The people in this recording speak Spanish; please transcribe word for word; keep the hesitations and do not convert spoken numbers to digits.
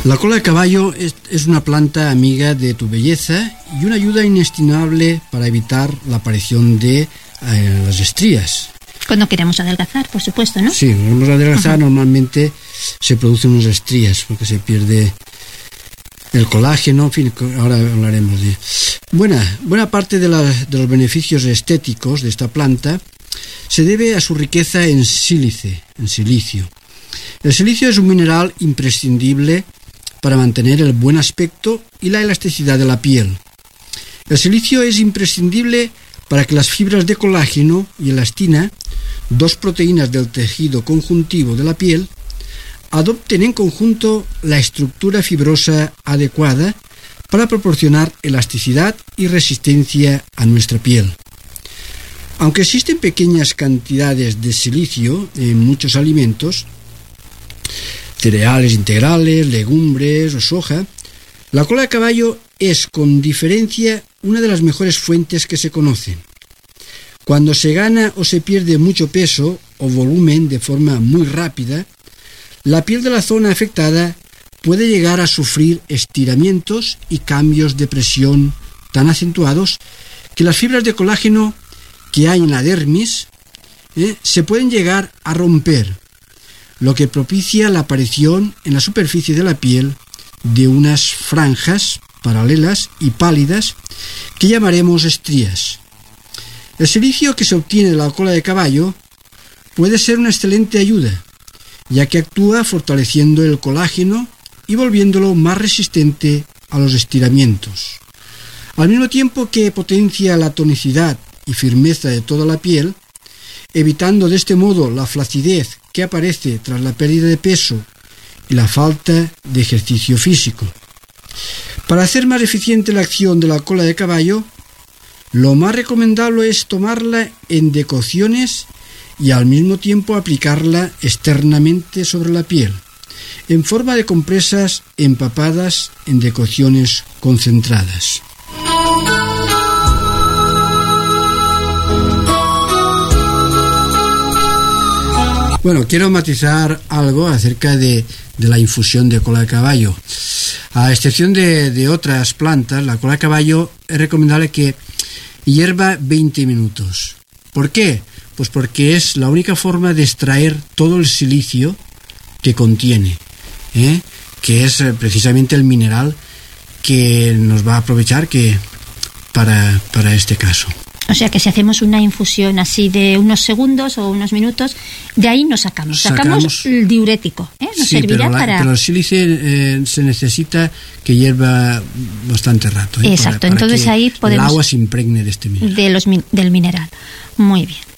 La cola de caballo es, es una planta amiga de tu belleza y una ayuda inestimable para evitar la aparición de eh, las estrías. Cuando queremos adelgazar, por supuesto, ¿no? Sí, cuando queremos adelgazar, uh-huh, normalmente se producen unas estrías porque se pierde el colágeno, en fin, ahora hablaremos de... Buena, buena parte de, la, de los beneficios estéticos de esta planta se debe a su riqueza en sílice, en silicio. El silicio es un mineral imprescindible para mantener el buen aspecto y la elasticidad de la piel. El silicio es imprescindible para que las fibras de colágeno y elastina, dos proteínas del tejido conjuntivo de la piel, adopten en conjunto la estructura fibrosa adecuada para proporcionar elasticidad y resistencia a nuestra piel. Aunque existen pequeñas cantidades de silicio en muchos alimentos, cereales integrales, legumbres o soja, la cola de caballo es con diferencia una de las mejores fuentes que se conocen. Cuando se gana o se pierde mucho peso o volumen de forma muy rápida, la piel de la zona afectada puede llegar a sufrir estiramientos y cambios de presión tan acentuados que las fibras de colágeno que hay en la dermis eh, se pueden llegar a romper, lo que propicia la aparición en la superficie de la piel de unas franjas paralelas y pálidas que llamaremos estrías. El silicio que se obtiene de la cola de caballo puede ser una excelente ayuda, ya que actúa fortaleciendo el colágeno y volviéndolo más resistente a los estiramientos, al mismo tiempo que potencia la tonicidad y firmeza de toda la piel, evitando de este modo la flacidez que aparece tras la pérdida de peso y la falta de ejercicio físico. Para hacer más eficiente la acción de la cola de caballo, lo más recomendable es tomarla en decocciones y al mismo tiempo aplicarla externamente sobre la piel, en forma de compresas empapadas en decocciones concentradas. Bueno, quiero matizar algo acerca de, de la infusión de cola de caballo. A excepción de, de otras plantas, la cola de caballo es recomendable que hierva veinte minutos. ¿Por qué? Pues porque es la única forma de extraer todo el silicio que contiene, ¿eh? que es precisamente el mineral que nos va a aprovechar que para, para este caso. O sea que si hacemos una infusión así de unos segundos o unos minutos, de ahí nos sacamos. Sacamos, sacamos el diurético, ¿eh? Nos sí, servirá pero, la, para... pero el sílice eh, se necesita que hierva bastante rato. ¿eh? Exacto, para, para entonces que ahí podemos... el agua se impregne de este mineral. De los, del mineral. Muy bien.